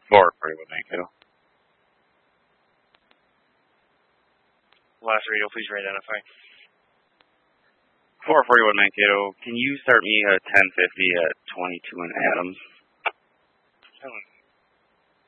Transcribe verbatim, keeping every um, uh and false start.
four forty-one Mankato. Last radio, please re-identify. four forty-one Mankato, can you start me a ten fifty at twenty-two and Adams? Seven.